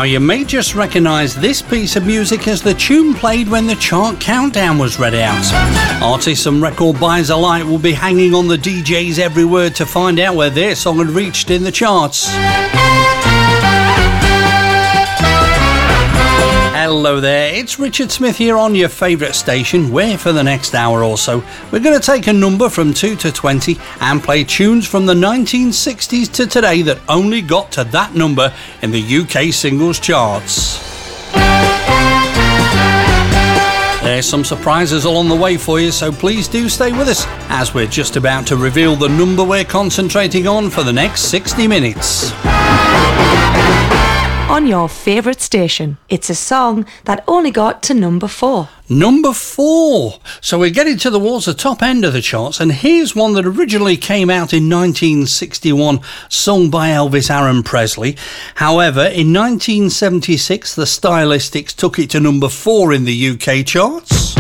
Now, you may just recognise this piece of music as the tune played when the chart countdown was read out. Artists and record buyers alike will be hanging on the DJ's every word to find out where their song had reached in the charts. Hello there, it's Richard Smith here on your favourite station, where for the next hour or so we're going to take a number from 2 to 20 and play tunes from the 1960s to today that only got to that number in the UK singles charts. There's some surprises along the way for you, so please do stay with us as we're just about to reveal the number we're concentrating on for the next 60 minutes. On your favourite station, it's a song that only got to number 4. Number 4. So we're getting towards the top end of the charts, and here's one that originally came out in 1961, sung by Elvis Aaron Presley. However, in 1976, the Stylistics took it to number 4 in the UK charts.